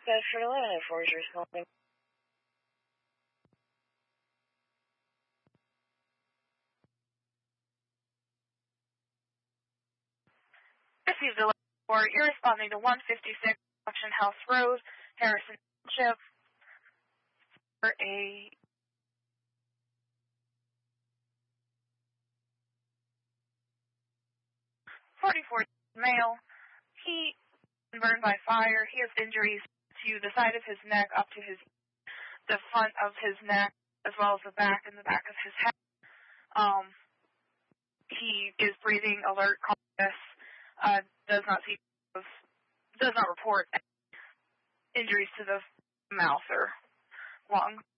Bedford 1104 is responding. Received a report. You're responding to 156 Auction House Road, Harrison Township, for a male. He was burned by fire. He has injuries to the side of his neck, up to the front of his neck, as well as the back and the back of his head. He is breathing, alert, conscious, does not report injuries to the mouth or lung.